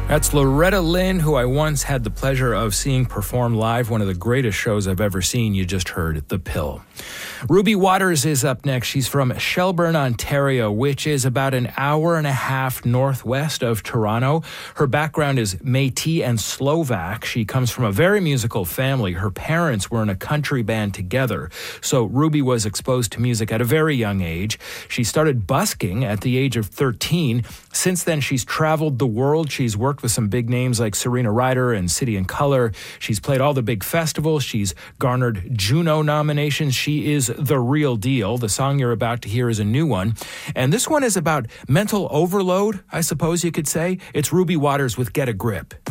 That's Loretta Lynn, who I once had the pleasure of seeing perform live. One of the greatest shows I've ever seen. You just heard The Pill. Ruby Waters is up next. She's from Shelburne, Ontario, which is about an hour and a half northwest of Toronto. Her background is Métis and Slovak. She comes from a very musical family. Her parents were in a country band together, so Ruby was exposed to music at a very young age. She started busking at the age of 13. Since then, she's traveled the world. She's worked with some big names like Serena Ryder and City and Colour. She's played all the big festivals. She's garnered Juno nominations. She is the real deal. The song you're about to hear is a new one. And this one is about mental overload, I suppose you could say. It's Ruby Waters with Get a Grip.